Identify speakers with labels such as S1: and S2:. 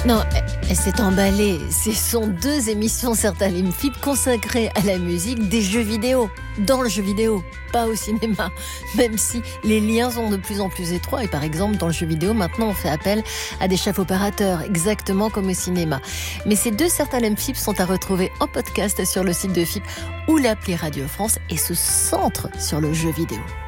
S1: Non, elle s'est emballée. Ce sont 2 émissions Certains l'aiment FIP consacrées à la musique des jeux vidéo. Dans le jeu vidéo, pas au cinéma. Même si les liens sont de plus en plus étroits. Et par exemple, dans le jeu vidéo, maintenant, on fait appel à des chefs opérateurs, exactement comme au cinéma. Mais ces 2 Certains l'aiment FIP sont à retrouver en podcast sur le site de FIP ou l'appli Radio France et se centrent sur le jeu vidéo.